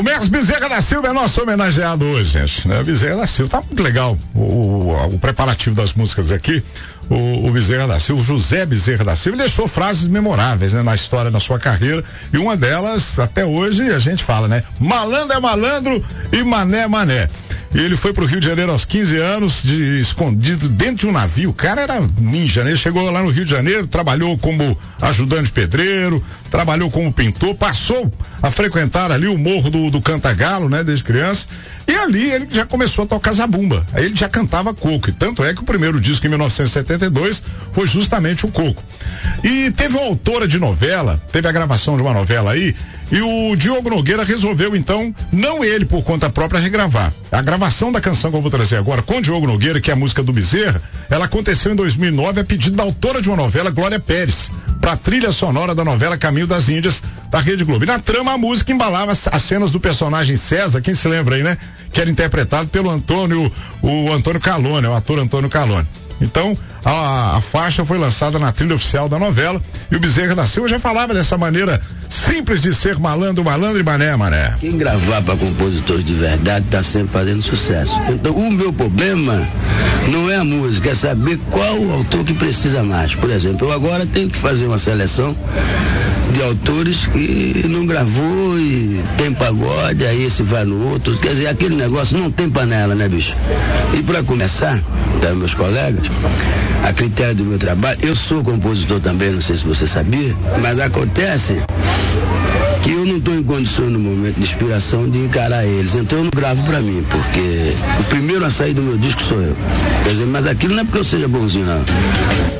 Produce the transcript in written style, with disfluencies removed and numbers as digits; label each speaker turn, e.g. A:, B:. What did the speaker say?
A: Mestre Bezerra da Silva é nosso homenageado hoje, gente, né? Bezerra da Silva, tá muito legal o preparativo das músicas aqui. O Bezerra da Silva, José Bezerra da Silva, ele deixou frases memoráveis, né, na história, na sua carreira, e uma delas, até hoje, a gente fala, né? Malandro é malandro e mané é mané. E ele foi pro Rio de Janeiro aos 15 anos, escondido dentro de um navio. O cara era ninja, né? Ele chegou lá no Rio de Janeiro, trabalhou como ajudante de pedreiro, trabalhou como pintor, passou a frequentar ali o morro do Cantagalo, né? Desde criança. E ali ele já começou a tocar zabumba. Aí ele já cantava coco. E tanto é que o primeiro disco, em 1972, foi justamente o Coco. E teve uma autora de novela, teve a gravação de uma novela aí, e o Diogo Nogueira resolveu, então, não ele por conta própria, regravar. A gravação da canção que eu vou trazer agora com o Diogo Nogueira, que é a música do Bezerra, ela aconteceu em 2009 a pedido da autora de uma novela, Glória Pérez, pra trilha sonora da novela Caminho das Índias, da Rede Globo. E na trama, a música embalava as cenas do personagem César, quem se lembra aí, né? Que era interpretado pelo o Antônio Calone, o ator Antônio Calone. Então, a faixa foi lançada na trilha oficial da novela, e o Bezerra da Silva já falava dessa maneira simples de ser malandro, malandro e mané, mané.
B: Quem gravar para compositores de verdade tá sempre fazendo sucesso. Então, o meu problema não é a música, é saber qual o autor que precisa mais. Por exemplo, eu agora tenho que fazer uma seleção de autores que não gravou e tem pagode, aí esse vai no outro. Quer dizer, aquele negócio não tem panela, né, bicho? E para começar, meus colegas, a critério do meu trabalho, eu sou compositor também, não sei se você sabia, mas acontece que eu não estou em condições no momento de inspiração de encarar eles, então eu não gravo para mim, porque o primeiro a sair do meu disco sou eu. Quer dizer, mas aquilo não é porque eu seja bonzinho, não.